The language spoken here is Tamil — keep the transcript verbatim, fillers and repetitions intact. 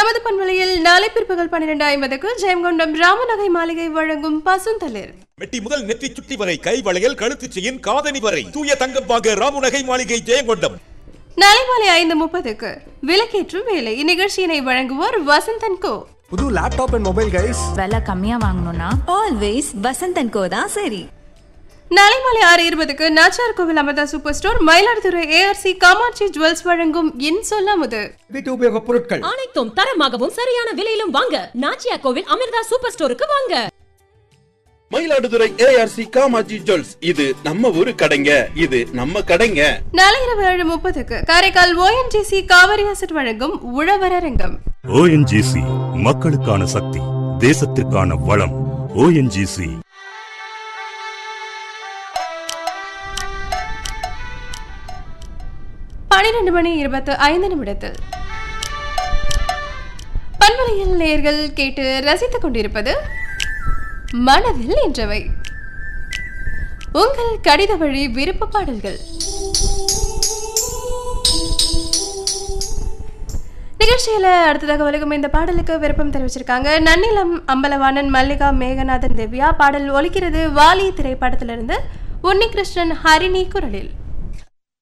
நமது பண்பலையில் நாளை பிற்பகல் பன்னிரண்டு ஐம்பதுக்கு ஜெயங்கொண்டம் ராமநகை மாளிகை வழங்கும் பசுந்தளிர். மெட்டி முதல் நெற்றி சுட்டி வரை கை வளையல் கழுத்து செயின் காதணி வரை தூய தங்கம் வாங்க ராமநகை மாளிகை ஜெயங்கொண்டம். நாளை மாலை ஐந்து முப்பதுக்கு விளக்கேற்றும் வேலை. இந்நிகழ்ச்சியினை வழங்குவோர் வசந்தன் கோ. புது லேப்டாப் அண்ட் மொபைல் கைஸ் விலை கம்மியா வாங்கணும்னா ஆல்வேஸ் வசந்தன் கோ தான் சரி. நாளை மாலை ஆறு இருபதுக்கு நாச்சார் கோவில் Amrita super store Mayiladuthurai ARC Kamakshi jewels வழங்கும் இன் சொல்லாமுது. வீட்டு உபயோக பொருட்கள் அனைத்தும் தரமாகவும் சரியான விலையிலும் வாங்க நாச்சியார் கோவில் அமிர்தா சூப்பர் ஸ்டோருக்கு வாங்க. மயிலாடுதுறை ஏஆர்சி காமாட்சி ஜுவல்ஸ், இது நம்ம ஊரு கடைங்க, இது நம்ம கடைங்க. நாளை இரவு ஏழு முப்பதுக்கு காரைக்கால் ஓஎன்ஜிசி காவிரி அசட் வழங்கும் உழவரங்கம். ஓஎன்ஜிசி மக்களுக்கான சக்தி, தேசத்திற்கான வளம். ஓஎன்ஜிசி. பனிரெண்டு மணி இருபத்தி ஐந்து நிமிடத்தில் பண்பலையில் நேர்கள் கேட்டு ரசித்துக் கொண்டிருப்பது மனதில் என்றவை. உங்கள் கடித வழி விருப்ப பாடல்கள். நிகழ்ச்சியில அடுத்ததாக வழங்கும் இந்த பாடலுக்கு விருப்பம் தெரிவிச்சிருக்காங்க நன்னிலம் அம்பலவாணன் மல்லிகா மேகநாதன் திவ்யா. பாடல் ஒலிக்கிறது வாலி திரைப்படத்திலிருந்து உன்னிகிருஷ்ணன் ஹரிணி குரலில்.